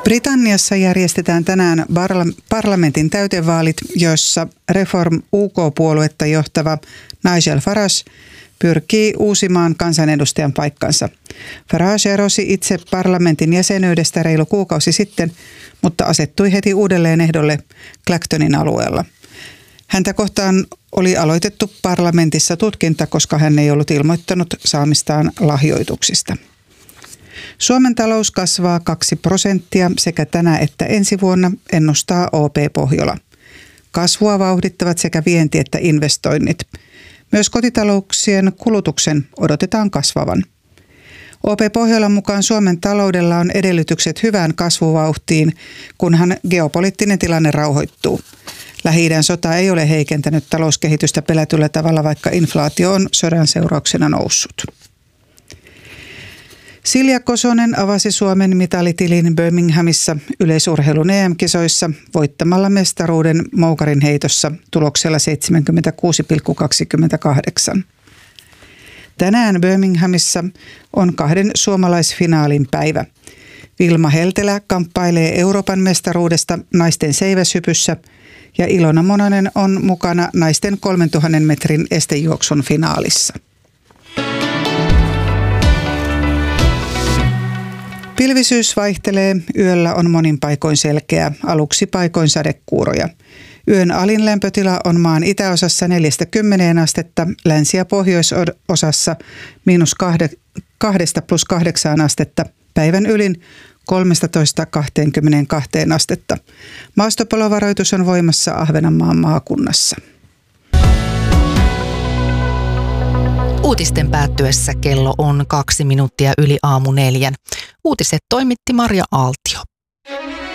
Britanniassa järjestetään tänään parlamentin täytevaalit, joissa Reform UK-puoluetta johtava Nigel Farage pyrkii uusimaan kansanedustajan paikkansa. Farage erosi itse parlamentin jäsenyydestä reilu kuukausi sitten, mutta asettui heti uudelleen ehdolle Clactonin alueella. Häntä kohtaan oli aloitettu parlamentissa tutkinta, koska hän ei ollut ilmoittanut saamistaan lahjoituksista. Suomen talous kasvaa 2% sekä tänä että ensi vuonna, ennustaa OP Pohjola. Kasvua vauhdittavat sekä vienti että investoinnit. Myös kotitalouksien kulutuksen odotetaan kasvavan. OP Pohjolan mukaan Suomen taloudella on edellytykset hyvään kasvuvauhtiin, kunhan geopoliittinen tilanne rauhoittuu. Lähi-idän sota ei ole heikentänyt talouskehitystä pelätyllä tavalla, vaikka inflaatio on sodan seurauksena noussut. Silja Kosonen avasi Suomen mitalitilin Birminghamissa yleisurheilun EM-kisoissa voittamalla mestaruuden moukarin heitossa tuloksella 76,28. Tänään Birminghamissa on 2 suomalaisfinaalin päivä. Vilma Heltelä kamppailee Euroopan mestaruudesta naisten seiväshypyssä ja Ilona Mononen on mukana naisten 3000 metrin estejuoksun finaalissa. Pilvisyys vaihtelee, yöllä on monin paikoin selkeä, aluksi paikoin sadekuuroja. Yön alin lämpötila on maan itäosassa 4–10 astetta, länsi- ja pohjoisosassa -2–+8 astetta, päivän ylin 13–22 astetta. Maastopalovaroitus on voimassa Ahvenanmaan maakunnassa. Uutisten päättyessä kello on 2 minuuttia yli aamu 4. Uutiset toimitti Marja Aaltio.